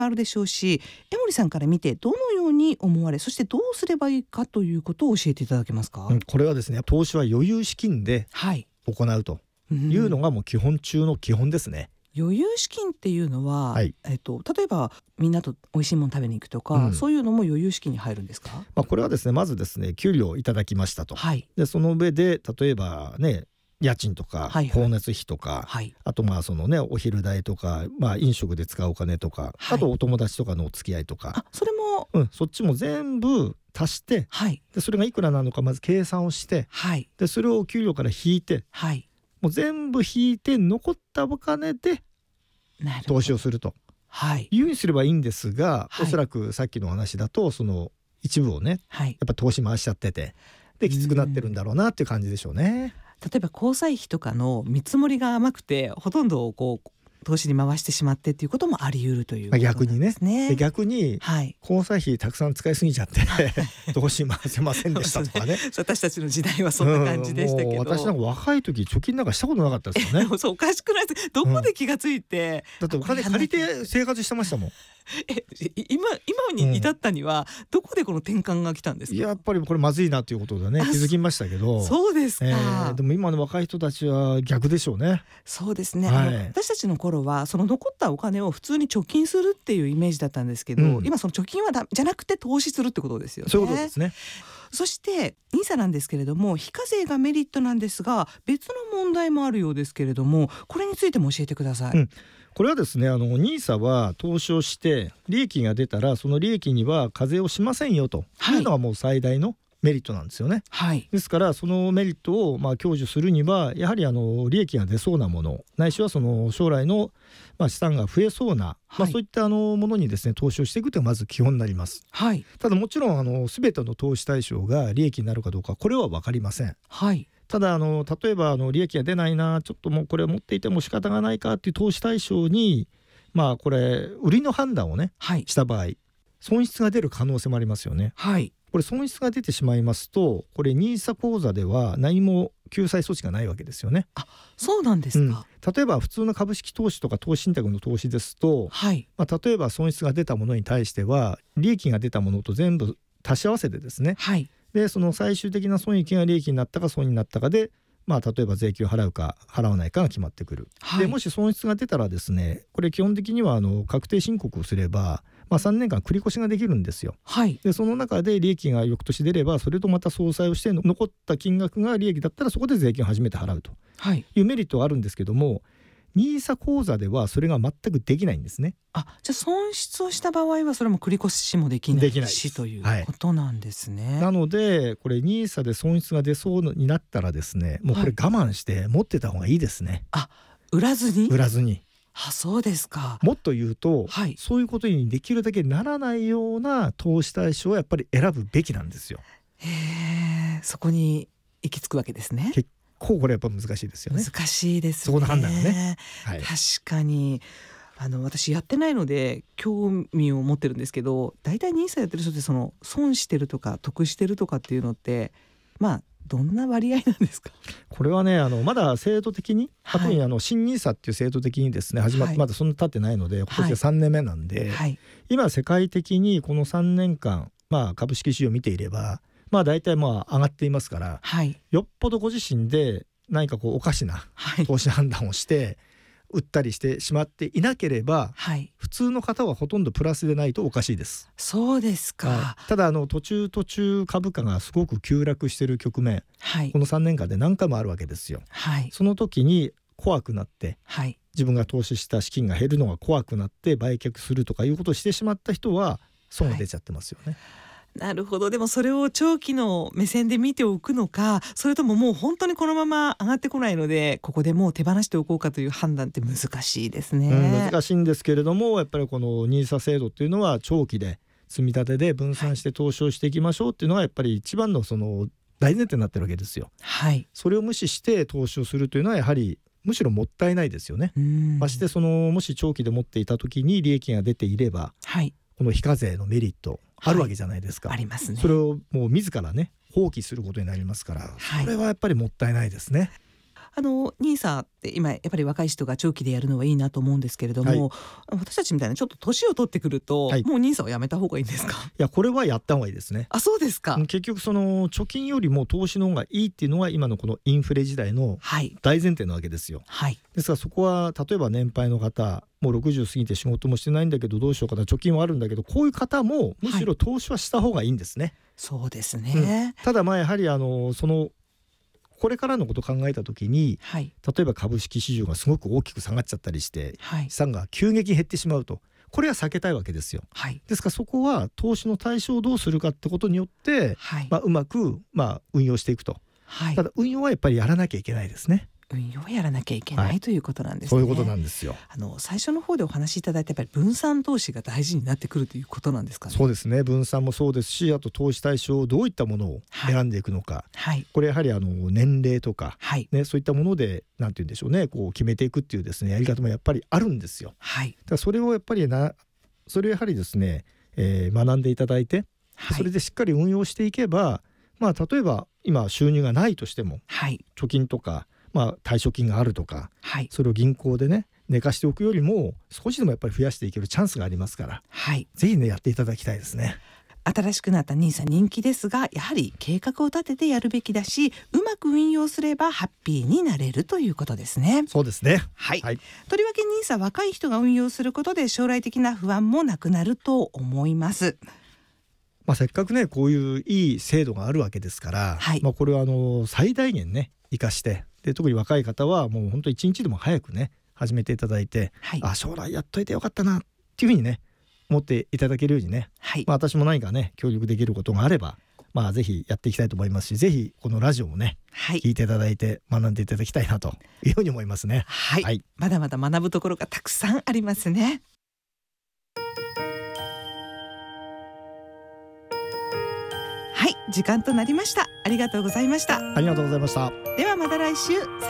あるでしょうし、江守さんから見てどのように思われ、そしてどうすればいいかということを教えていただけますか？ これはですね、投資は余裕資金ではい行うというのがもう基本中の基本ですね。 余裕資金っていうのは、 はい例えばみんなと美味しいもの食べに行くとか、そういうのも余裕資金に入るんですか？ これはですね、まずですね、給料をいただきましたと、 はいでその上で例えばね、家賃とかはいはい光熱費とか、 はいあとそのね、お昼代とか、飲食で使うお金とか、 はいあとお友達とかのお付き合いとか、 それもそっちも全部足して、 はいでそれがいくらなのかまず計算をして、 はいでそれを給料から引いて、 はいもう全部引いて残ったお金でなるほど投資をするとはいいうふうにすればいいんですが、 はいおそらくさっきのお話だとその一部をね、 はいやっぱ投資回しちゃってて、できつくなってるんだろうなっていう感じでしょうね。 例えば交際費とかの見積もりが甘くてほとんどを投資に回してしまってっていうこともあり得るということなん逆にねですね。 で逆にはい交際費たくさん使いすぎちゃって投資回せませんでしたとかね私たちの時代はそんな感じでしたけど、 もう私なんか若い時貯金なんかしたことなかったですよね。 でもそうおかしくないですどこで気がついて、 だってお金借りて生活してましたもん。 今に至ったには、どこでこの転換が来たんですか？ やっぱりこれまずいなということでね、気づきましたけど。 そうですか、 でも今の若い人たちは逆でしょうね。 そうですね、 はい私たちの頃はその残ったお金を普通に貯金するっていうイメージだったんですけど、今その貯金はじゃなくて投資するってことですよね。 そういうことですね。 そして NISA なんですけれども、非課税がメリットなんですが別の問題もあるようですけれども、これについても教えてください。 これはですね、NISA は投資をして利益が出たらその利益には課税をしませんよというのがもう最大のメリットなんですよね。 はいですからそのメリットを享受するにはやはり利益が出そうなもの、ないしはその将来の資産が増えそうな、そういったものにですね投資をしていくというのがまず基本になります。 はいただもちろん全ての投資対象が利益になるかどうかこれは分かりません。 はいただ例えば利益が出ないな、ちょっともうこれ持っていても仕方がないかっていう投資対象にこれ売りの判断をね、した場合損失が出る可能性もありますよね。 はいこれ損失が出てしまいますと、これ NISA 口座では何も救済措置がないわけですよね。 そうなんですか。 例えば普通の株式投資とか投資信託の投資ですと、例えば損失が出たものに対しては利益が出たものと全部足し合わせてですね、でその最終的な損益が利益になったか損になったかで、例えば税金を払うか払わないかが決まってくる。でもし損失が出たらですね、これ基本的には確定申告をすれば、3年間繰り越しができるんですよ。でその中で利益が翌年出ればそれとまた相殺をして残った金額が利益だったらそこで税金を初めて払うというメリットはあるんですけども、NISA 口座ではそれが全くできないんですね。 じゃあ損失をした場合はそれも繰り越しもできないしということなんですね。 なのでこれ NISA で損失が出そうになったらですね、もうこれ我慢して持ってた方がいいですね。 売らずに。そうですか。 もっと言うと、そういうことにできるだけならないような投資対象をやっぱり選ぶべきなんですよ。 そこに行き着くわけですね。 結構これやっぱ難しいですよね。 難しいですね。 そこの判断がね。 確かに私やってないので興味を持ってるんですけど、大体 NISA やってる人ってその損してるとか得してるとかっていうのってどんな割合なんですか？ これはねまだ制度的に、特に新 NISA っていう制度的にですね始まってまだそんな経ってないので、今年で3年目なんで、今世界的にこの3年間、株式市場を見ていれば大体上がっていますから、よっぽどご自身で何かおかしな投資判断をして売ったりしてしまっていなければ、普通の方はほとんどプラスでないとおかしいです。 そうですか。 ただ途中株価がすごく急落している局面、この3年間で何回もあるわけですよ。その時に怖くなって、自分が投資した資金が減るのが怖くなって売却するとかいうことをしてしまった人は損が出ちゃってますよね。 なるほど。でもそれを長期の目線で見ておくのか、それとももう本当にこのまま上がってこないのでここでもう手放しておこうかという判断って難しいですね。 難しいんですけれども、やっぱりこの NISA 制度っていうのは長期で積み立てで分散して投資をしていきましょうっていうのがやっぱり一番のその大前提になってるわけですよ。それを無視して投資をするというのはやはりむしろもったいないですよね。ましてもし長期で持っていた時に利益が出ていれば、この非課税のメリットあるわけじゃないですか。 ありますね。 それをもう自らね放棄することになりますから、それはやっぱりもったいないですね。 NISA って今やっぱり若い人が長期でやるのはいいなと思うんですけれども、私たちみたいなちょっと年を取ってくると、もう NISA をやめた方がいいんですか？ いや、これはやった方がいいですね。 あ、そうですか。 結局その貯金よりも投資の方がいいっていうのが今のこのインフレ時代の大前提なわけですよ。ですからそこは例えば年配の方、もう60過ぎて仕事もしてないんだけどどうしようかな、貯金はあるんだけど、こういう方もむしろ投資はした方がいいんですね。 そうですね。 ただやはりこれからのことを考えた時に、例えば株式市場がすごく大きく下がっちゃったりして、資産が急激に減ってしまうと、これは避けたいわけですよ。ですからそこは投資の対象をどうするかってことによって、うまく運用していくと。ただ運用はやっぱりやらなきゃいけないですね。 運用をやらなきゃいけない、ということなんですね。 そういうことなんですよ。 最初の方でお話しいただいたやっぱり分散投資が大事になってくるということなんですかね。 そうですね。分散もそうですし、あと投資対象をどういったものを選んでいくのか、これやはり年齢とか、そういったものでなんて言うんでしょうね、こう決めていくっていうですね、やり方もやっぱりあるんですよ。だからそれをやっぱりそれをやはりですね、学んでいただいて、それでしっかり運用していけば、例えば今収入がないとしても、貯金とか退職金があるとか、それを銀行でね寝かしておくよりも少しでもやっぱり増やしていけるチャンスがありますから、ぜひねやっていただきたいですね。 新しくなった NISA 人気ですが、やはり計画を立ててやるべきだし、うまく運用すればハッピーになれるということですね。 そうですね。 とりわけ NISA 若い人が運用することで将来的な不安もなくなると思います。 せっかくねこういういい制度があるわけですから、これは最大限ね生かして、で特に若い方はもう本当一日でも早くね始めていただいて、将来やっといてよかったなっていうふうにね思っていただけるようにね、私も何かね協力できることがあれば、ぜひやっていきたいと思いますし、ぜひこのラジオもね、聞いていただいて学んでいただきたいなというふうに思いますね。 まだまだ学ぶところがたくさんありますね。時間となりました。ありがとうございました。 ありがとうございました。 ではまた来週。